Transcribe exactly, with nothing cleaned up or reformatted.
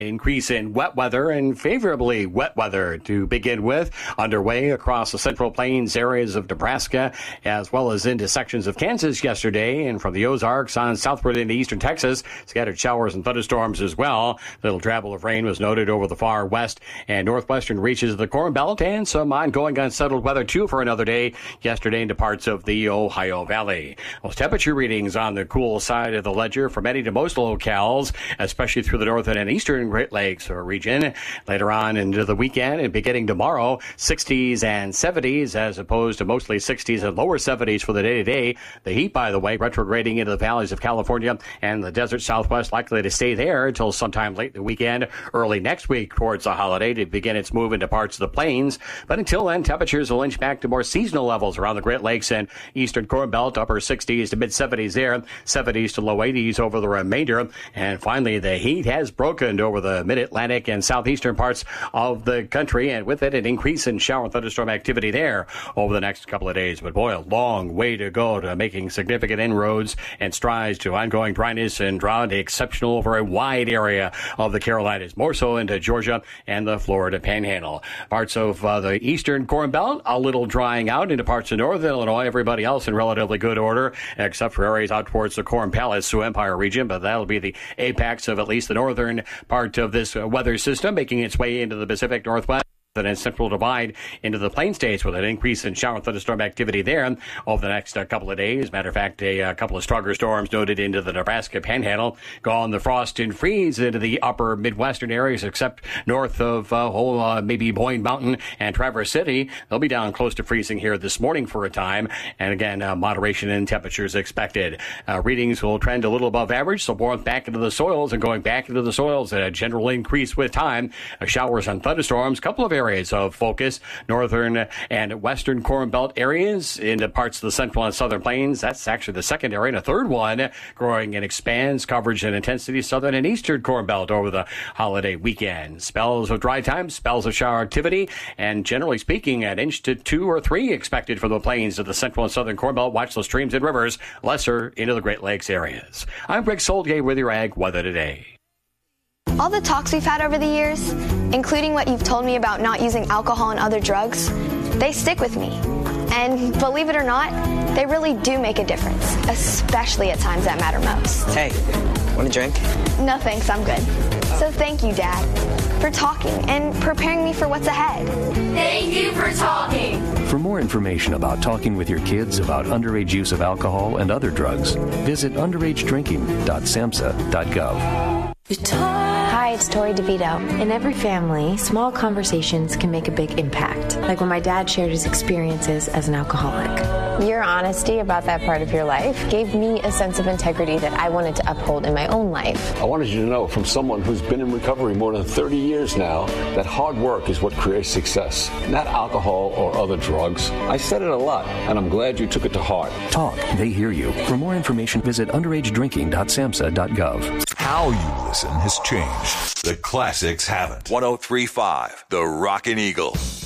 Increase in wet weather and favorably wet weather to begin with, underway across the Central Plains areas of Nebraska, as well as into sections of Kansas yesterday, and from the Ozarks on southward into eastern Texas, scattered showers and thunderstorms as well. Little drabble of rain was noted over the far west and northwestern reaches of the Corn Belt, and some ongoing unsettled weather too for another day yesterday into parts of the Ohio Valley. Those temperature readings on the cool side of the ledger for many to most locales, especially through the northern and eastern Great Lakes region. Later on into the weekend and beginning tomorrow, sixties and seventies as opposed to mostly sixties and lower seventies for the day-to-day. The heat, by the way, retrograding into the valleys of California and the desert southwest, likely to stay there until sometime late in the weekend, early next week towards the holiday to begin its move into parts of the plains. But until then, temperatures will inch back to more seasonal levels around the Great Lakes and eastern Corn Belt, upper sixties to mid-seventies there, seventies to low eighties over the remainder. And finally, the heat has broken over the mid-Atlantic and southeastern parts of the country, and with it, an increase in shower and thunderstorm activity there over the next couple of days. But boy, a long way to go to making significant inroads and strides to ongoing dryness and drought, exceptional over a wide area of the Carolinas, more so into Georgia and the Florida Panhandle. Parts of uh, the eastern Corn Belt, a little drying out into parts of northern Illinois. Everybody else in relatively good order, except for areas out towards the Corn Palace, Sioux Empire region, but that'll be the apex of at least the northern part of this uh, weather system, making its way into the Pacific Northwest and then central divide into the plain states with an increase in shower and thunderstorm activity there over the next uh, couple of days. Matter of fact, a, a couple of stronger storms noted into the Nebraska Panhandle. Gone the frost and freeze into the upper Midwestern areas, except north of uh, whole, uh, maybe Boyne Mountain and Traverse City. They'll be down close to freezing here this morning for a time. And again, uh, moderation in temperatures expected. Uh, readings will trend a little above average, so more back into the soils and going back into the soils at a general increase with time. Uh, showers and thunderstorms, couple of areas of focus, northern and western Corn Belt areas into parts of the central and southern plains. That's actually the second area, and a third one growing and expands coverage and intensity southern and eastern Corn Belt over the holiday weekend. Spells of dry time, spells of shower activity, and generally speaking, an inch to two or three expected for the plains of the central and southern Corn Belt. Watch those streams and rivers, lesser into the Great Lakes areas. I'm Greg Soldier with your Ag Weather Today. All the talks we've had over the years, including what you've told me about not using alcohol and other drugs, they stick with me. And believe it or not, they really do make a difference, especially at times that matter most. Hey, want a drink? No thanks, I'm good. So thank you, Dad, for talking and preparing me for what's ahead. Thank you for talking. For more information about talking with your kids about underage use of alcohol and other drugs, visit underage drinking dot samhsa dot gov. Hi, it's Tori DeVito. In every family, small conversations can make a big impact, like when my dad shared his experiences as an alcoholic. Your honesty about that part of your life gave me a sense of integrity that I wanted to uphold in my own life. I wanted you to know, from someone who's been in recovery more than thirty years now, that hard work is what creates success, not alcohol or other drugs. I said it a lot, and I'm glad you took it to heart. Talk, they hear you. For more information, visit underage drinking dot samhsa dot gov. How you listen has changed. The classics haven't. one oh three point five, The Rockin' Eagle.